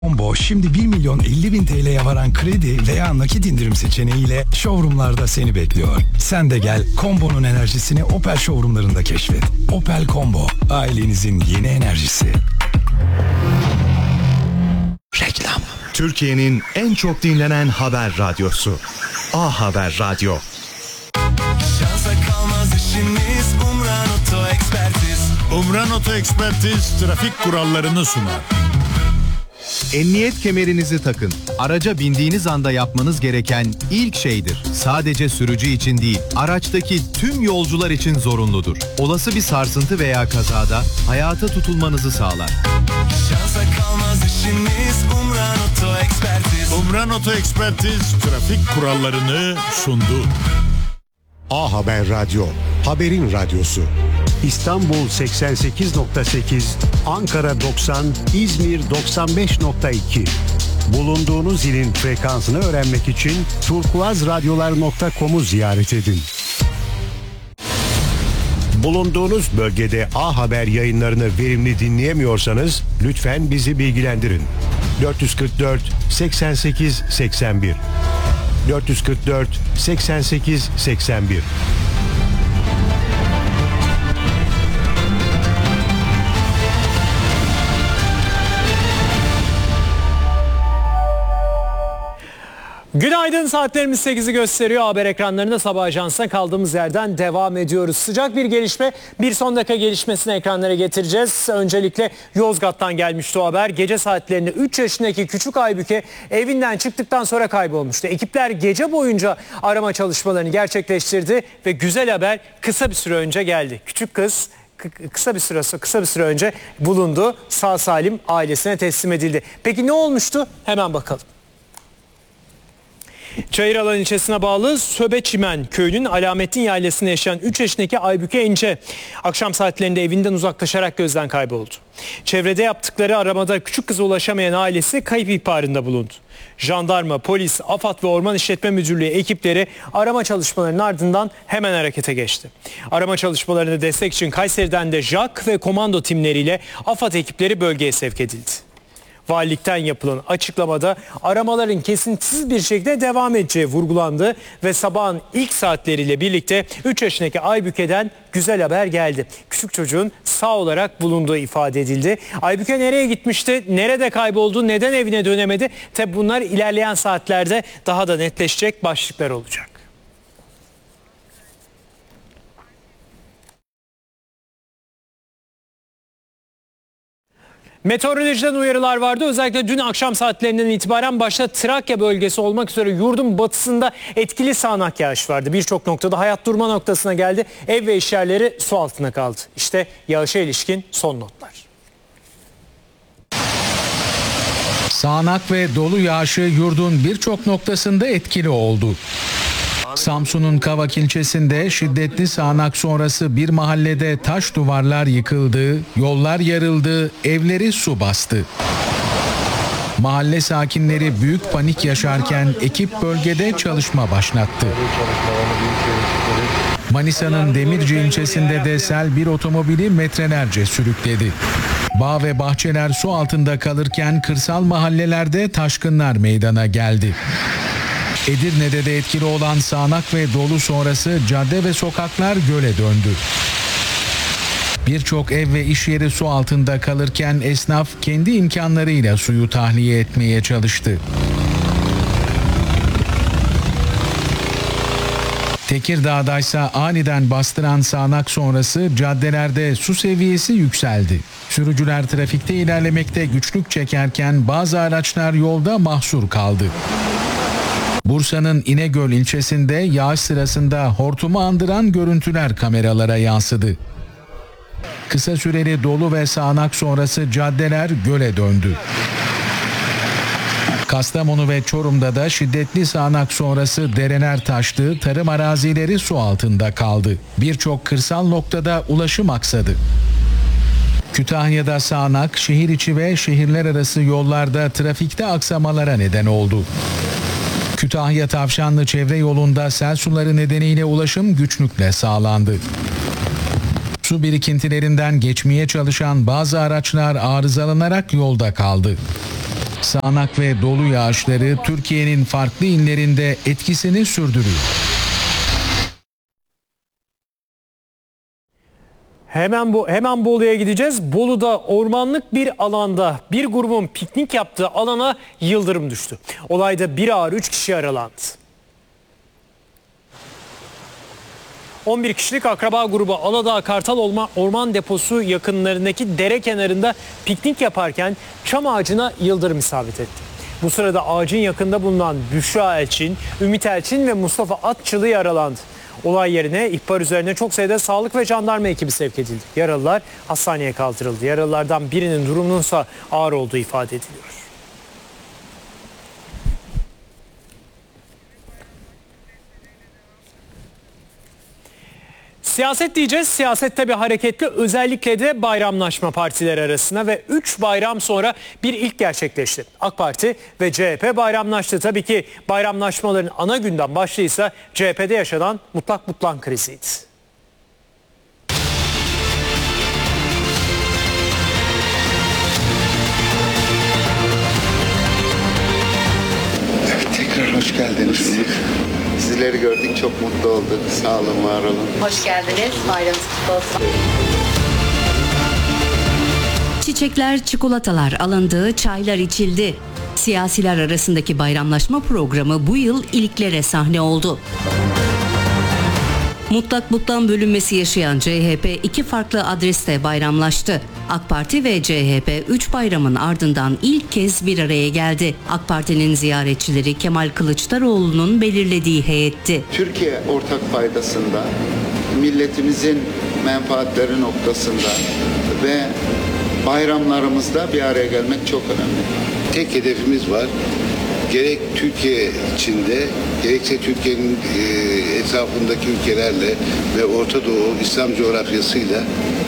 Combo şimdi 1 milyon 50 bin TL'ye varan kredi veya nakit indirim seçeneğiyle showroomlarda seni bekliyor. Sen de gel Combo'nun enerjisini Opel showroomlarında keşfet. Opel Combo, ailenizin yeni enerjisi. Reklam. Türkiye'nin en çok dinlenen haber radyosu. A Haber Radyo. Şansa kalmaz işimiz Umran Oto Ekspertiz. Umran Oto Ekspertiz trafik kurallarını sunar. Emniyet kemerinizi takın. Araca bindiğiniz anda yapmanız gereken ilk şeydir. Sadece sürücü için değil, araçtaki tüm yolcular için zorunludur. Olası bir sarsıntı veya kazada hayata tutulmanızı sağlar. Şansa kalmaz işimiz Umran Oto Ekspertiz. Umran Oto Ekspertiz trafik kurallarını sundu. A Haber Radyo, haberin radyosu. İstanbul 88.8, Ankara 90, İzmir 95.2. Bulunduğunuz ilin frekansını öğrenmek için turkuazradyolar.com'u ziyaret edin. Bulunduğunuz bölgede A Haber yayınlarını verimli dinleyemiyorsanız lütfen bizi bilgilendirin. 444 88 81 444 88 81. Günaydın, saatlerimiz 8'i gösteriyor. Haber ekranlarında Sabah Ajansı'na kaldığımız yerden devam ediyoruz. Sıcak bir gelişme, bir son dakika gelişmesini ekranlara getireceğiz. Öncelikle Yozgat'tan gelmişti o haber. Gece saatlerinde 3 yaşındaki küçük Aybüke evinden çıktıktan sonra kaybolmuştu. Ekipler gece boyunca arama çalışmalarını gerçekleştirdi ve güzel haber kısa bir süre önce geldi. Küçük kız kısa bir süre önce bulundu. Sağ salim ailesine teslim edildi. Peki ne olmuştu? Hemen bakalım. Çayıralan ilçesine bağlı Söbeçimen köyünün Alamettin Yaylası'nda yaşayan 3 yaşındaki Aybüke İnce akşam saatlerinde evinden uzaklaşarak gözden kayboldu. Çevrede yaptıkları aramada küçük kıza ulaşamayan ailesi kayıp ihbarında bulundu. Jandarma, polis, AFAD ve Orman İşletme Müdürlüğü ekipleri arama çalışmalarının ardından hemen harekete geçti. Arama çalışmalarına destek için Kayseri'den de JAK ve komando timleriyle AFAD ekipleri bölgeye sevk edildi. Valilikten yapılan açıklamada aramaların kesintisiz bir şekilde devam edeceği vurgulandı ve sabahın ilk saatleriyle birlikte 3 yaşındaki Aybüke'den güzel haber geldi. Küçük çocuğun sağ olarak bulunduğu ifade edildi. Aybüke nereye gitmişti, nerede kayboldu, neden evine dönemedi? Tabi bunlar ilerleyen saatlerde daha da netleşecek başlıklar olacak. Meteorolojiden uyarılar vardı. Özellikle dün akşam saatlerinden itibaren başta Trakya bölgesi olmak üzere yurdun batısında etkili sağanak yağış vardı. Birçok noktada hayat durma noktasına geldi. Ev ve iş yerleri su altına kaldı. İşte yağışa ilişkin son notlar. Sağanak ve dolu yağışı yurdun birçok noktasında etkili oldu. Samsun'un Kavak ilçesinde şiddetli sağanak sonrası bir mahallede taş duvarlar yıkıldı, yollar yarıldı, evleri su bastı. Mahalle sakinleri büyük panik yaşarken ekip bölgede çalışma başlattı. Manisa'nın Demirci ilçesinde de sel bir otomobili metrelerce sürükledi. Bağ ve bahçeler su altında kalırken kırsal mahallelerde taşkınlar meydana geldi. Edirne'de de etkili olan sağanak ve dolu sonrası cadde ve sokaklar göle döndü. Birçok ev ve iş yeri su altında kalırken esnaf kendi imkanlarıyla suyu tahliye etmeye çalıştı. Tekirdağ'da ise aniden bastıran sağanak sonrası caddelerde su seviyesi yükseldi. Sürücüler trafikte ilerlemekte güçlük çekerken bazı araçlar yolda mahsur kaldı. Bursa'nın İnegöl ilçesinde yağış sırasında hortumu andıran görüntüler kameralara yansıdı. Kısa süreli dolu ve sağanak sonrası caddeler göle döndü. Kastamonu ve Çorum'da da şiddetli sağanak sonrası dereler taştı, tarım arazileri su altında kaldı. Birçok kırsal noktada ulaşım aksadı. Kütahya'da sağanak, şehir içi ve şehirler arası yollarda trafikte aksamalara neden oldu. Kütahya Tavşanlı çevre yolunda sel suları nedeniyle ulaşım güçlükle sağlandı. Su birikintilerinden geçmeye çalışan bazı araçlar arızalanarak yolda kaldı. Sağanak ve dolu yağışları Türkiye'nin farklı illerinde etkisini sürdürüyor. Hemen Bolu'ya gideceğiz. Bolu'da ormanlık bir alanda bir grubun piknik yaptığı alana yıldırım düştü. Olayda bir ağır 3 kişi yaralandı. 11 kişilik akraba grubu Aladağ Kartal Orman Deposu yakınlarındaki dere kenarında piknik yaparken çam ağacına yıldırım isabet etti. Bu sırada ağacın yakında bulunan Büşra Elçin, Ümit Elçin ve Mustafa Atçılı yaralandı. Olay yerine ihbar üzerine çok sayıda sağlık ve jandarma ekibi sevk edildi. Yaralılar hastaneye kaldırıldı. Yaralılardan birinin durumununsa ağır olduğu ifade ediliyor. Siyaset diyeceğiz. Siyaset tabii hareketli, özellikle de bayramlaşma partileri arasında ve 3 bayram sonra bir ilk gerçekleşti. AK Parti ve CHP bayramlaştı. Tabii ki bayramlaşmaların ana gündem başlığı ise CHP'de yaşanan mutlak butlan kriziydi. Tekrar hoş geldiniz. Sizleri gördük, çok mutlu olduk. Sağ olun, var olun. Hoş geldiniz. Bayramınız kutlu olsun. Çiçekler, çikolatalar alındı, çaylar içildi. Siyasiler arasındaki bayramlaşma programı bu yıl ilklere sahne oldu. Mutlak butlan bölünmesi yaşayan CHP 2 farklı adreste bayramlaştı. AK Parti ve CHP 3 bayramın ardından ilk kez bir araya geldi. AK Parti'nin ziyaretçileri Kemal Kılıçdaroğlu'nun belirlediği heyetti. Türkiye ortak paydasında, milletimizin menfaatleri noktasında ve bayramlarımızda bir araya gelmek çok önemli. Tek hedefimiz var. Gerek Türkiye içinde, gerekse Türkiye'nin etrafındaki ülkelerle ve Orta Doğu İslam coğrafyasıyla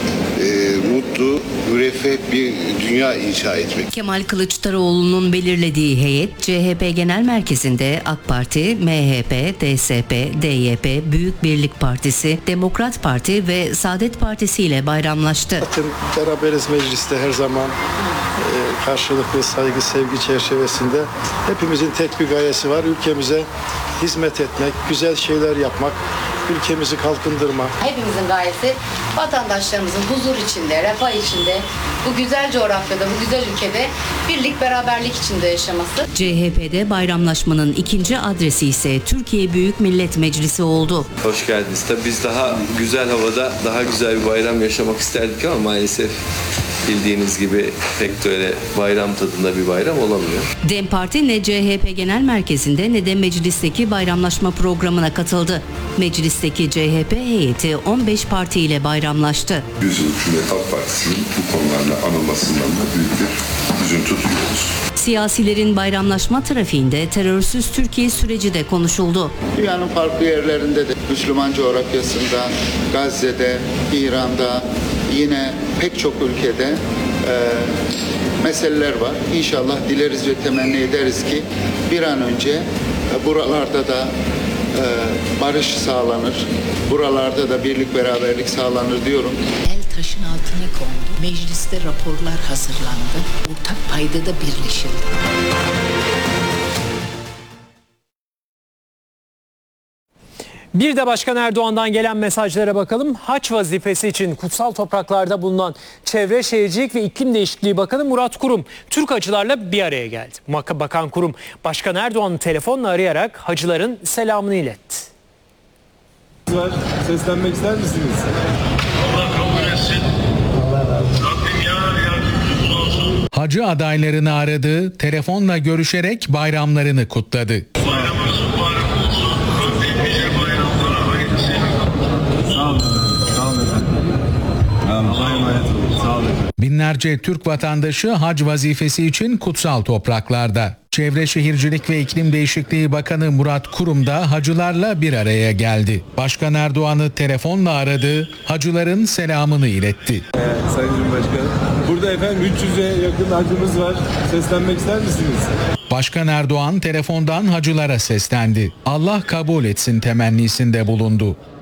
mutlu, müreffeh bir dünya inşa etmek. Kemal Kılıçdaroğlu'nun belirlediği heyet CHP Genel Merkezi'nde AK Parti, MHP, DSP, DYP, Büyük Birlik Partisi, Demokrat Parti ve Saadet Partisi ile bayramlaştı. Zaten beraberiz mecliste her zaman karşılıklı saygı, sevgi çerçevesinde. Hepimizin tek bir gayesi var. Ülkemize hizmet etmek, güzel şeyler yapmak, ülkemizi kalkındırmak. Hepimizin gayesi vatandaşlarımızın huzur içinde, refah içinde, bu güzel coğrafyada, bu güzel ülkede birlik, beraberlik içinde yaşaması. CHP'de bayramlaşmanın ikinci adresi ise Türkiye Büyük Millet Meclisi oldu. Hoş geldiniz. Tabii biz daha güzel havada, daha güzel bir bayram yaşamak isterdik ama maalesef bildiğiniz gibi pek de öyle bayram tadında bir bayram olamıyor. DEM Parti ne CHP Genel Merkezi'nde ne de meclisteki bayramlaşma programına katıldı. Meclisteki CHP heyeti 15 parti ile bayramlaştı. Yüzyıllık Cumhuriyet Halk Partisi'nin bu konularla anılmasından da büyük bir üzüntü duyuyoruz. Siyasilerin bayramlaşma trafiğinde terörsüz Türkiye süreci de konuşuldu. Dünyanın farklı yerlerinde de, Müslüman coğrafyasında, Gazze'de, İran'da, yine pek çok ülkede meseleler var. İnşallah dileriz ve temenni ederiz ki bir an önce buralarda da barış sağlanır. Buralarda da birlik beraberlik sağlanır diyorum. El taşın altına kondu. Mecliste raporlar hazırlandı. Ortak paydada birleşildi. Bir de Başkan Erdoğan'dan gelen mesajlara bakalım. Haç vazifesi için kutsal topraklarda bulunan Çevre Şehircilik ve İklim Değişikliği Bakanı Murat Kurum, Türk hacılarla bir araya geldi. Bakan Kurum, Başkan Erdoğan'ı telefonla arayarak hacıların selamını iletti. Seslenmek ister misiniz? Allah kabul etsin. Rabbim yardımcımız olsun. Hacı adaylarını aradı, telefonla görüşerek bayramlarını kutladı. Bayramınız mübarek olsun. Rabbim nice bayramlara hayırlısı. Sağ olun. Sağ olun efendim. Allah'a emanet olun. Sağ olun. Binlerce Türk vatandaşı hac vazifesi için kutsal topraklarda. Çevre Şehircilik ve İklim Değişikliği Bakanı Murat Kurum da hacılarla bir araya geldi. Başkan Erdoğan'ı telefonla aradı, hacıların selamını iletti. Sayın Cumhurbaşkanım, burada efendim 300'e yakın hacımız var. Seslenmek ister misiniz? Başkan Erdoğan telefondan hacılara seslendi. Allah kabul etsin temennisinde bulundu.